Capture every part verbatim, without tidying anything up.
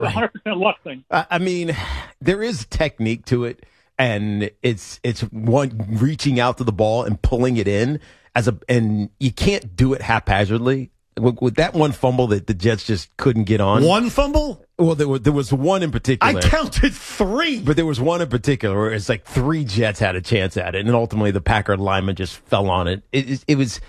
a one hundred percent luck thing. I I mean, there is technique to it, and it's it's one reaching out to the ball and pulling it in as a, and you can't do it haphazardly. With, with that one fumble that the Jets just couldn't get on. One fumble? Well, there was, there was one in particular. I counted three. But there was one in particular where it's like three Jets had a chance at it, and ultimately the Packer lineman just fell on it. It, it, it was,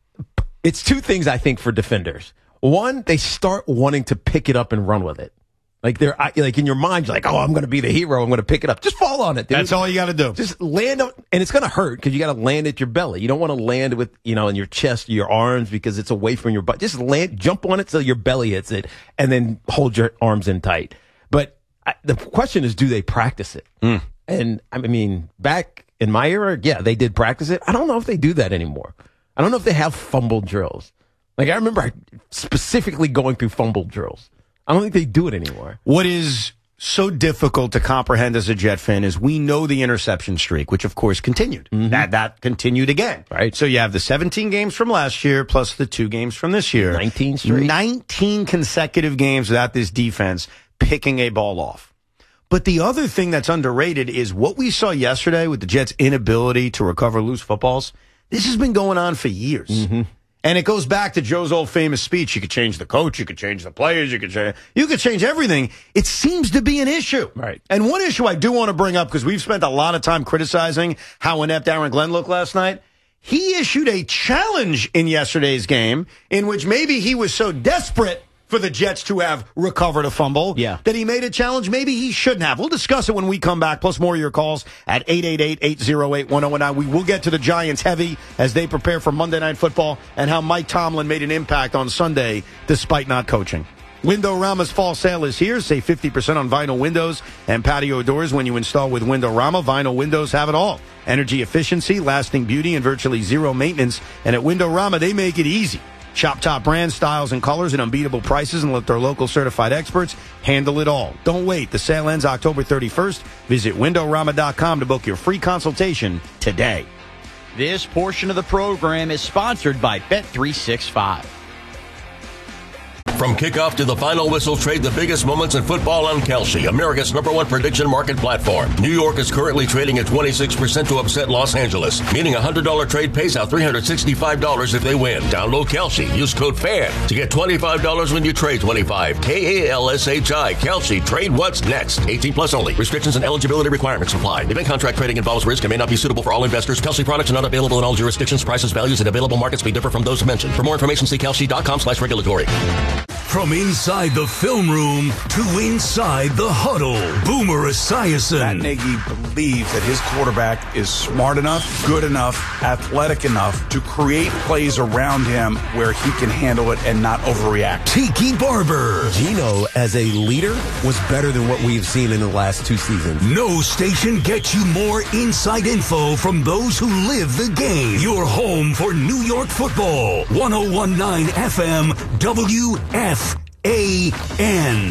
it's two things, I think, for defenders. One, they start wanting to pick it up and run with it. Like they're like in your mind, you're like, oh, I'm going to be the hero. I'm going to pick it up. Just fall on it, dude. That's all you got to do. Just land on, and it's going to hurt because you got to land at your belly. You don't want to land with, you know, in your chest, your arms, because it's away from your butt. Just land, jump on it so your belly hits it, and then hold your arms in tight. But I, the question is, do they practice it? Mm. And I mean, back in my era, yeah, they did practice it. I don't know if they do that anymore. I don't know if they have fumble drills. Like I remember specifically going through fumble drills. I don't think they do it anymore. What is so difficult to comprehend as a Jet fan is we know the interception streak, which of course continued. Mm-hmm. That that continued again. Right. So you have the seventeen games from last year plus the two games from this year. nineteen straight. nineteen consecutive games without this defense picking a ball off. But the other thing that's underrated is what we saw yesterday with the Jets' inability to recover loose footballs. This has been going on for years. Mm-hmm. And it goes back to Joe's old famous speech. You could change the coach. You could change the players. You could change, you could change everything. It seems to be an issue. Right. And one issue I do want to bring up, because we've spent a lot of time criticizing how inept Aaron Glenn looked last night. He issued a challenge in yesterday's game in which maybe he was so desperate for the Jets to have recovered a fumble yeah. that he made a challenge maybe he shouldn't have. We'll discuss it when we come back, plus more of your calls at eight eight eight, eight oh eight, one oh one nine. We will get to the Giants heavy as they prepare for Monday Night Football and how Mike Tomlin made an impact on Sunday despite not coaching. Window-Rama's fall sale is here. Save fifty percent on vinyl windows and patio doors when you install with Window-Rama. Vinyl windows have it all. Energy efficiency, lasting beauty, and virtually zero maintenance. And at Window-Rama, they make it easy. Shop top brand styles and colors at unbeatable prices and let their local certified experts handle it all. Don't wait. The sale ends October thirty-first. Visit window rama dot com to book your free consultation today. This portion of the program is sponsored by Bet three sixty-five. From kickoff to the final whistle, trade the biggest moments in football on Kalshi, America's number one prediction market platform. New York is currently trading at twenty-six percent to upset Los Angeles, meaning a one hundred dollars trade pays out three hundred sixty-five dollars if they win. Download Kalshi. Use code FAN to get twenty-five dollars when you trade twenty-five. K A L S H I. Kalshi. Trade what's next. eighteen plus only. Restrictions and eligibility requirements apply. Event contract trading involves risk and may not be suitable for all investors. Kalshi products are not available in all jurisdictions. Prices, values, and available markets may differ from those mentioned. For more information, see kalshi dot com slash regulatory. From inside the film room to inside the huddle, Boomer Esiason. Matt Nagy believes that his quarterback is smart enough, good enough, athletic enough to create plays around him where he can handle it and not overreact. Tiki Barber. Gino, as a leader, was better than what we've seen in the last two seasons. No station gets you more inside info from those who live the game. Your home for New York football. one oh one point nine F M W F A N.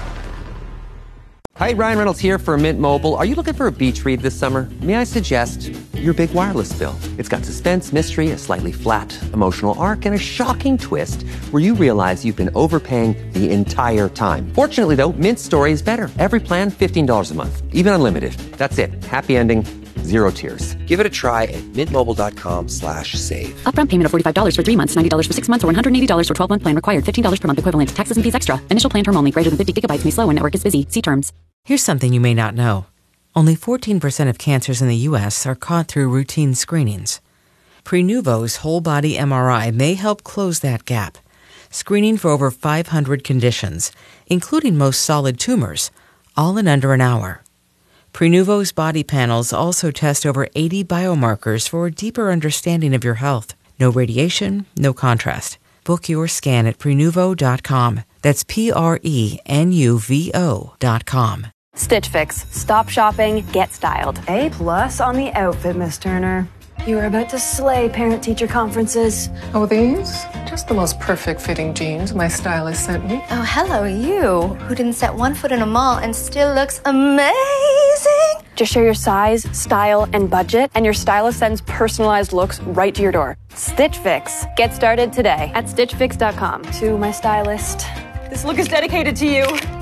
Hi, Ryan Reynolds here for Mint Mobile. Are you looking for a beach read this summer? May I suggest your big wireless bill? It's got suspense, mystery, a slightly flat emotional arc, and a shocking twist where you realize you've been overpaying the entire time. Fortunately, though, Mint's story is better. Every plan, fifteen dollars a month, even unlimited. That's it. Happy ending. Zero tears. Give it a try at mintmobile.com slash save. Upfront payment of forty-five dollars for three months, ninety dollars for six months, or one hundred eighty dollars for twelve-month plan required. fifteen dollars per month equivalent. Taxes and fees extra. Initial plan term only. Greater than fifty gigabytes may slow when network is busy. See terms. Here's something you may not know. Only fourteen percent of cancers in the U S are caught through routine screenings. Prenuvo's whole-body M R I may help close that gap. Screening for over five hundred conditions, including most solid tumors, all in under an hour. Prenuvo's body panels also test over eighty biomarkers for a deeper understanding of your health. No radiation, no contrast. Book your scan at prenuvo dot com. That's P R E N U V O dot com. Stitch Fix. Stop shopping, get styled. A plus on the outfit, Miss Turner. You are about to slay parent-teacher conferences. Oh, these? Just the most perfect fitting jeans my stylist sent me. Oh, hello, you, who didn't set one foot in a mall and still looks amazing. Just share your size, style, and budget, and your stylist sends personalized looks right to your door. Stitch Fix. Get started today at stitch fix dot com. To my stylist. This look is dedicated to you.